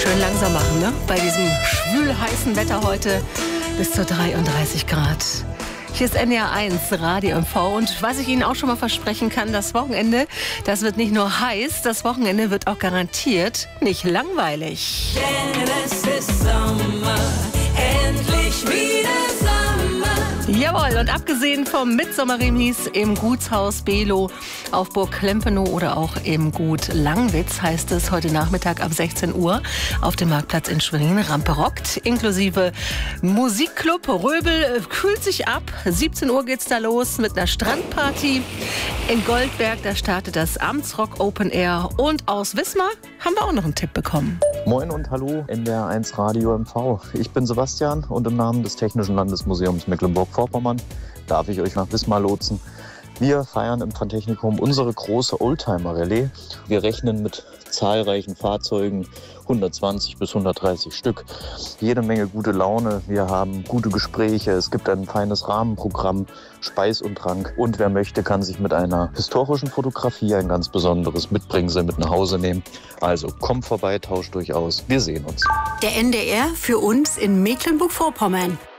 Schön langsam machen, ne? Bei diesem schwül-heißen Wetter heute bis zu 33 Grad. Hier ist NDR 1, Radio MV. Und was ich Ihnen auch schon mal versprechen kann, das Wochenende, das wird nicht nur heiß, das Wochenende wird auch garantiert nicht langweilig. Denn es ist Sommer, endlich wieder Sommer. Jawohl, und abgesehen vom Mitsommerremis im Gutshaus Below auf Burg Klempenow oder auch im Gut Langwitz heißt es heute Nachmittag ab 16 Uhr auf dem Marktplatz in Schwerin. Rampe rockt, inklusive Musikclub. Röbel kühlt sich ab. 17 Uhr geht's da los mit einer Strandparty. In Goldberg, da startet das Amtsrock Open Air. Und aus Wismar haben wir auch noch einen Tipp bekommen. Moin und hallo, NDR 1 Radio MV. Ich bin Sebastian und im Namen des Technischen Landesmuseums Mecklenburg-Vorpommern darf ich euch nach Wismar lotsen. Wir feiern im Pfandtechnikum unsere große Oldtimer-Rallye. Wir rechnen mit zahlreichen Fahrzeugen, 120 bis 130 Stück. Jede Menge gute Laune. Wir haben gute Gespräche. Es gibt ein feines Rahmenprogramm, Speis und Trank. Und wer möchte, kann sich mit einer historischen Fotografie ein ganz besonderes Mitbringsel mit nach Hause nehmen. Also kommt vorbei, tauscht euch aus. Wir sehen uns. Der NDR für uns in Mecklenburg-Vorpommern.